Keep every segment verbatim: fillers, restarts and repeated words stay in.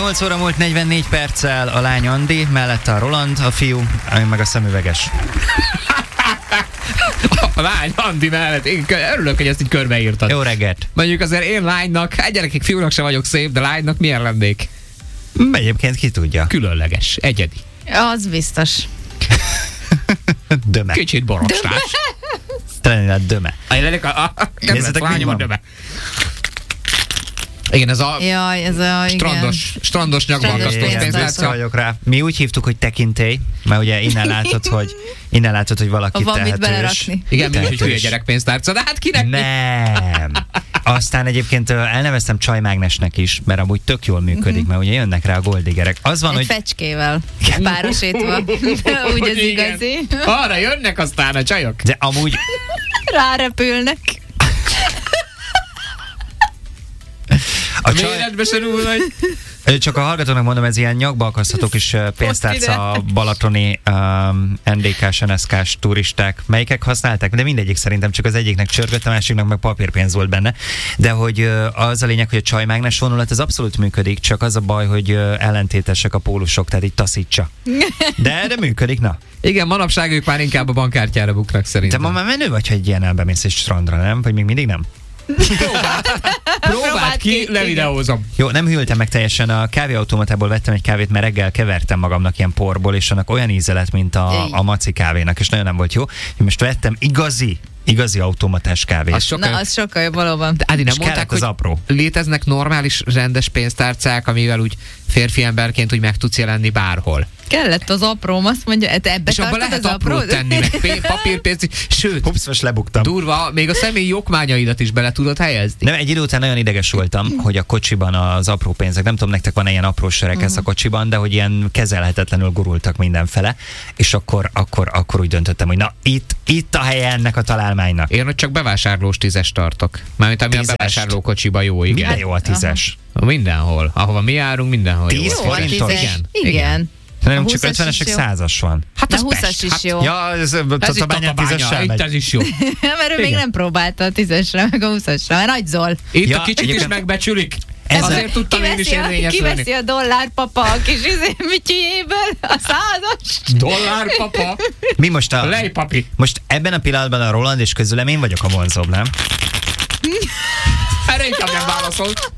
nyolc óra múlt negyvennégy perccel, a lány Andi, mellette a Roland, a fiú, meg a szemüveges. A lány Andi mellett. Én örülök, hogy ezt így körbeírtad. Jó reggelt. Mondjuk azért én lánynak, egy gyerekek fiúnak sem vagyok szép, de lánynak milyen lennék? Egyébként ki tudja. Különleges, egyedi. Az biztos. Döme. Kicsit borostás. Talán a döme. A jelenleg a, a, a Nézzetek, mi lányom a van. döme. Igen, ez a Jaj, ez a... strandos, strandos nyakbalkasztós Strandos Igen, pénztárca. vissza vagyok rá. Mi úgy hívtuk, hogy tekintély, mert ugye innen látod, hogy, innen látod, hogy valaki Van mit tehetős. belerakni. Igen, mi is, hogy hülye Tehetős. gyerekpénztárca, de hát kinek? Nem. Aztán egyébként ö, elneveztem csajmágnesnek is, mert amúgy tök jól működik, mert ugye jönnek rá a goldigerek. Az van, Egy hogy fecskével párosítva. Úgy az Igen. igazi. Arra jönnek aztán a csajok. de amúgy Rárepülnek. a A csaj, méretbe se null vagy. csak a hallgatónak mondom, ez ilyen nyakba akaszthatók is ö, pénztárca balatoni um, en dé ká-s, en es ká-s turisták. Melyikek használták? De mindegyik szerintem, csak az egyiknek csörgött, a másiknak meg papírpénz volt benne. De hogy ö, az a lényeg, hogy a csajmágnes vonulat az abszolút működik, csak az a baj, hogy ö, ellentétesek a pólusok, tehát így taszítsa. De, de működik, na. Igen, manapság ők már inkább a bankkártyára buknak Te szerintem. ma már menő vagy, hogy egy ilyen elbemész egy strandra, nem? Vagy még mindig nem? Próbáld ki, ki, levideózom. Jó, nem hűltem meg teljesen, a kávéautomatából vettem egy kávét, mert reggel kevertem magamnak ilyen porból, és annak olyan íze lett, mint a, a maci kávénak, és nagyon nem volt jó. Én most vettem igazi, igazi automatás kávét. Az sokkal... Na, az sokkal jobb valóban. De Ádi, nem És mondták, kellett hogy az apró. léteznek normális, rendes pénztárcák, amivel úgy férfi emberként úgy meg tudsz jelenni bárhol. Kellett az apróm, azt mondja, te ebbe És abban tartod lehet az aprót aprót? tenni, meg pé- papírpénz, sőt, Ups, most lebuktam. durva, még a személyi okmányaidat is bele tudod helyezni. Nem, egy idő után nagyon ideges voltam, hogy a kocsiban az apró pénzek, nem tudom, nektek van ilyen apró serekesz a kocsiban, de hogy ilyen kezelhetetlenül gurultak mindenfele, és akkor, akkor, akkor úgy döntöttem, hogy na, itt, itt a helye ennek a találmánynak. Én ott csak bevásárlós tízes tartok. Mármint ami a Tízest? bevásárlókocsiba jó, igen. Milyen jó a tízes. Mindenhol. Ahova mi járunk, mindenhol jó. Tíz a Jó, a tízes. forintos? tízes. Igen. Igen. Nem, A csak húszas ötvenesek is jó. százas van. Hát De az húszas Pest. is Hát jó. Ja, ez a Ez itt tatabányán tízessel Itt megy. ez is jó. Mert ő még Igen. nem próbálta a tízesre, meg a huszasra, mert nagy Zol. Itt Ja, a kicsit is egyébként- megbecsülik. Ez Azért tudtam én is Kiveszi a, érvényesülni. kiveszi a dollárpapa a kis izé, mityijéből, a százas. Dollárpapa, Mi most a... lejpapi. Most ebben a pillanatban a Roland és közülem én vagyok a vonzóbb, nem? Erre inkább nem válaszolt.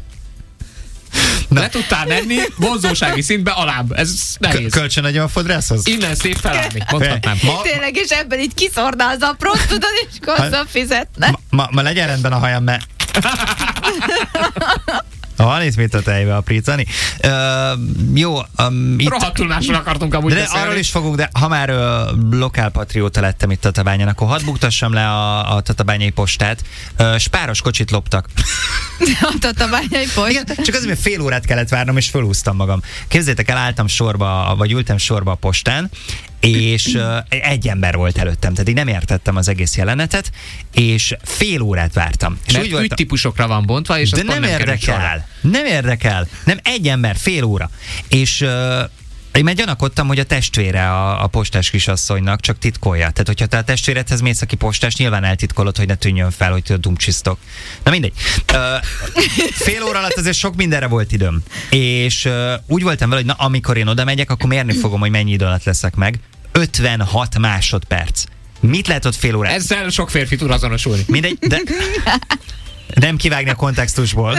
Na. Le tudtál menni vonzósági szintbe alább. Ez K- nehéz. kölcsön adjam a fodrászhoz? Innen szép felállni, mondhatnám. Ma, Tényleg, és ebben így kiszorná az aprót, tudod, és hozzá fizetne. ma, ma, ma legyen rendben a hajam, mert... Van itt mit a tejbe aprítani. Uh, jó, um, itt... Rohadtul másról akartunk amúgy De beszélni. arról is fogunk, de ha már uh, lokálpatrióta lettem itt Tatabányán, akkor hadd buktassam le a, a tatabányai postát. Uh, spáros kocsit loptak. A tatabányai post. Igen, csak azért, mert fél órát kellett várnom, és fölhúztam magam. Képzeljétek el, álltam sorba, vagy ültem sorba a postán, és uh, egy ember volt előttem, tehát így nem értettem az egész jelenetet, és fél órát vártam. És Mert úgy voltam, ügytípusokra van bontva, és de az nem, pont nem kerül sorra. érdekel, nem érdekel, nem egy ember, fél óra. És uh, én már gyanakodtam, hogy a testvére a, a postás kisasszonynak csak titkolja. Tehát, hogyha te a testvéredhez mész, aki postás, nyilván eltitkolod, hogy ne tűnjön fel, hogy tudod dumcsisztok. Na mindegy. Uh, fél óra alatt azért sok mindenre volt időm. És uh, úgy voltam vele, hogy na, amikor én oda megyek, akkor mérni fogom, hogy mennyi idő alatt leszek meg. ötvenhat másodperc. Mit lehet ott fél órát? Ezzel sok férfi tud azonosulni. Mindegy, de nem kivágni a kontextusból.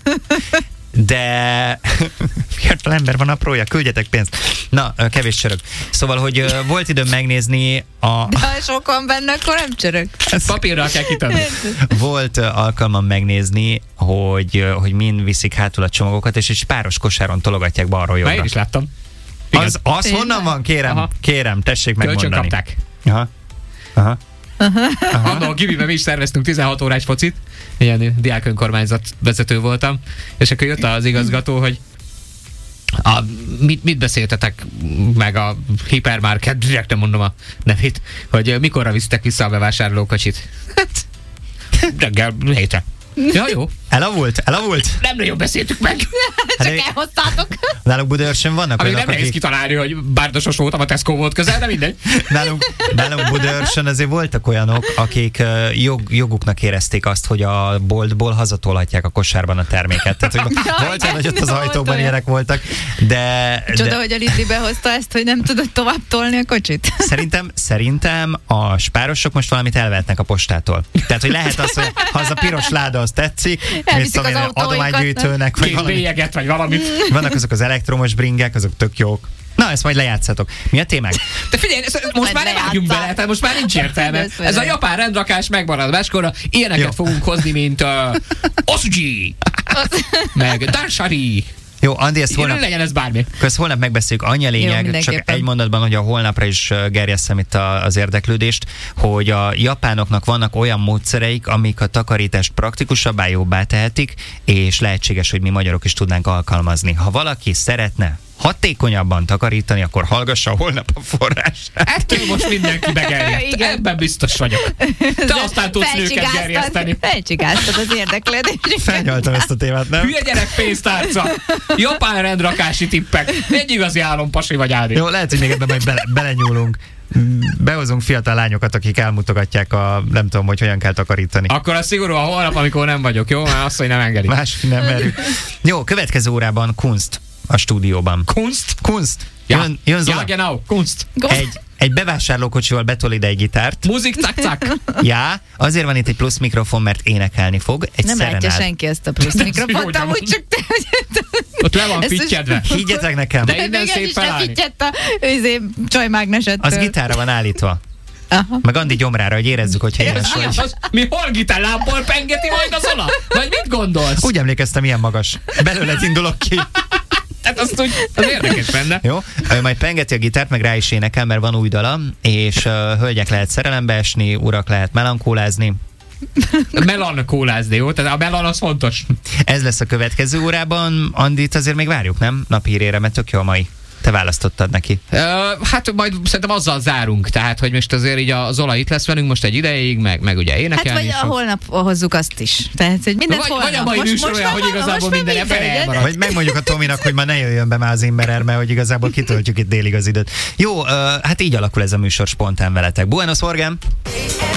De fiatal ember van aprója, küldjetek pénzt. Na, kevés csörög. Szóval, hogy ö, volt időm megnézni a... De ha sok van benne, akkor nem csörög. Papírral kell kitömni. Volt ö, alkalmam megnézni, hogy, ö, hogy min viszik hátul a csomagokat, és egy páros kosáron tologatják balról Már én jobbra. is láttam. Igen. Az, az honnan van? Kérem, Aha. kérem, tessék Kölcsön megmondani. kapták. Aha. Aha. Annól a Gibiben mi is szerveztünk tizenhat órás focit, ilyen diák önkormányzat vezető voltam, és akkor jött az igazgató, hogy a, mit, mit beszéltetek meg a hipermarket, direkt nem mondom a nevét, hogy mikorra visztek vissza a bevásárlókocsit. Hát, reggel hétre. Ja, jó. Elavult? Elavult? Nem nagyon beszéltük meg. Hát Csak én- elhoztátok. Nálunk Budaörsön vannak Ami olyanok, nem nehéz akik... kitalálni, hogy bárdosos voltam, a Tesco volt közel, de mindegy. Nálunk, nálunk Budaörsön azért voltak olyanok, akik uh, jog, joguknak érezték azt, hogy a boltból hazatolhatják a kosárban a terméket. Tehát, hogy Ja, volt igen, olyan, hogy ott az volt ajtóban olyan. ilyenek voltak, de, Csoda, de hogy a Lidli behozta ezt, hogy nem tudod tovább tolni a kocsit. szerintem, szerintem a spárosok most valamit elvehetnek a postától. Tehát, hogy lehet az, hogy ha az a piros láda az tetszik, Elviszik mit tudom az én, autóikat, adománygyűjtőnek, vagy Két valami. bélyeget, vagy valamit. Vannak azok az elektromos bringek, azok tök jók. Na, ezt majd lejátszatok. Mi a témánk? De figyelj, ezt most Majd már nem lejátszál. vágjunk bele, tehát most már nincs értelme. Ez Ez a japán rendrakás megmarad máskor, ilyeneket Jó. fogunk hozni, mint uh, Osuji, meg Darsari. Jó, Andi, ezt Holnap... holnap, legyen ez bármi. köz, holnap megbeszéljük. Annyi a Jó, lényeg, csak mindenképpen. egy mondatban, hogy a holnapra is ö, gerjesszem itt a, az érdeklődést, hogy a japánoknak vannak olyan módszereik, amik a takarítást praktikusabbá, jobbá tehetik, és lehetséges, hogy mi magyarok is tudnánk alkalmazni. Ha valaki szeretne hatékonyabban takarítani, akkor hallgassa holnap a forrását. Ettől most mindenki begerjedt. Igen. Ebben biztos vagyok. Te aztán tudsz nőket gerjeszteni. Felcsigáztad az érdeklődést. Felnyaltam ezt a témát, nem? Hülye gyerek pénztárca. Japán rendrakási tippek. Egy igazi álompasi vagy Ádi. Jó, lehet, hogy még ebben majd bele, belenyúlunk. Behozunk fiatal lányokat, akik elmutogatják a, nem tudom, hogy hogyan kell takarítani. Akkor az szigorúan holnap, amikor nem vagyok, jó? Már azt, hogy nem engedi. Más nem merjük. Jó, következő órában Kunst a stúdióban. Kunst? Kunst. Ja, Jön, jön Zola. ja genau, Kunst. Egy, egy bevásárlókocsival betol ide egy gitárt. Muzik, cak, cak. Já, azért van itt egy plusz mikrofon, mert énekelni fog. Egy Nem látja szerenád. senki ezt a plusz De ez mikrofont, jó, amúgy hogy csak te, Ott le van Ezt is- fittyedve. Higgyetek nekem, De de innen még szép is nem felállni. fittyett a őzé csajmágnesettől. az gitárra van állítva. Aha. Meg Andi gyomrára, hogy érezzük, hogy éles vagy. Az, mi horgitál lábbal pengeti majd az Zola? Vagy mit gondolsz? Úgy emlékeztem, ilyen magas. Belőled indulok ki. Hát azt úgy, az érdekes benne. Jó? Ő majd pengeti a gitárt, meg rá is énekel, mert van új dala, és uh, hölgyek lehet szerelembe esni, urak lehet melankólázni. Melankólázni, jó? Tehát a melan az fontos. Ez lesz a következő órában. Andit azért még várjuk, nem? Naphírére, mert tök jó a mai. Te választottad neki. Uh, hát majd szerintem azzal zárunk, tehát hogy most azért így a Zola itt lesz velünk most egy ideig, meg, meg ugye Hát énekelni vagy is a fog. holnap hozzuk azt is. Tehát, hogy mindent Vagy- holnap. vagy a mai műsor olyan, már hogy van- igazából most már minden ebben mindegy. elmarad. Vagy megmondjuk a Tominak, hogy már ne jöjjön be már az Imberer, mert hogy igazából kitöltjük itt délig az időt. Jó, uh, hát így alakul ez a műsor spontán veletek. Buenos Orgán!